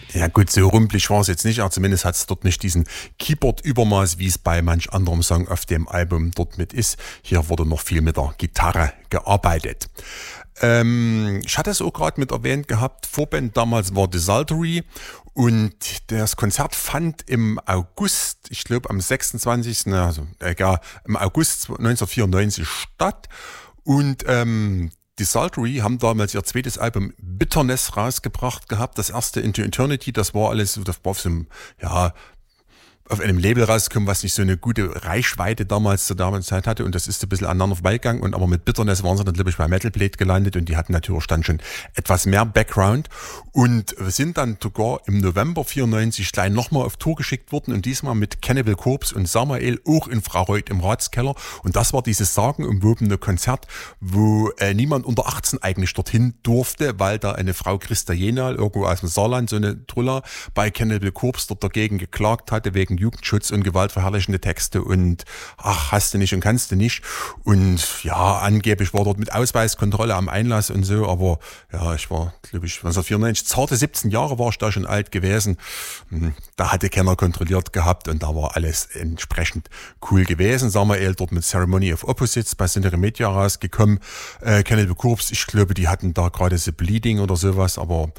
Ja gut, so rumpelig war es jetzt nicht, aber zumindest hat es dort nicht diesen Keyboard-Übermaß, wie es bei manch anderem Song auf dem Album dort mit ist. Hier wurde noch viel mit der Gitarre gearbeitet. Ich hatte es auch gerade mit erwähnt gehabt, Vorband damals war Desultory und das Konzert fand im August, ich glaube am 26., also egal, im August 1994 statt und die Desultory haben damals ihr zweites Album Bitterness rausgebracht gehabt. Das erste Into Eternity, das war alles, das war auf so einem, ja, auf einem Label rausgekommen, was nicht so eine gute Reichweite damals zur damaligen Zeit hatte und das ist ein bisschen aneinander vorbeigegangen und aber mit Bitterness waren sie dann glaube ich bei Metal Blade gelandet und die hatten natürlich dann schon etwas mehr Background und sind dann sogar im November 94 gleich nochmal auf Tour geschickt worden und diesmal mit Cannibal Corpse und Samael auch in Fraureuth im Ratskeller und das war dieses sagenumwobene Konzert, wo niemand unter 18 eigentlich dorthin durfte, weil da eine Frau Christa Jenal irgendwo aus dem Saarland, so eine Truller, bei Cannibal Corpse dort dagegen geklagt hatte wegen Jugendschutz und gewaltverherrlichende Texte und ach, hast du nicht und kannst du nicht. Und ja, angeblich war dort mit Ausweiskontrolle am Einlass und so, aber ja, ich war, glaube ich, 1994, zarte 17 Jahre war ich da schon alt gewesen. Da hatte keiner kontrolliert gehabt und da war alles entsprechend cool gewesen. Samael dort mit Ceremony of Opposites bei Syndere Media rausgekommen. Cannibal Corpse, ich glaube, die hatten da gerade The Bleeding oder sowas, aber